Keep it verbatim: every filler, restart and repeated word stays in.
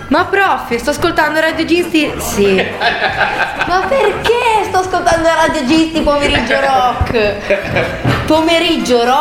Ma prof, sto ascoltando Radio Gisti. Sì. Ma perché sto ascoltando Radio Gisti pomeriggio rock? Pomeriggio rock?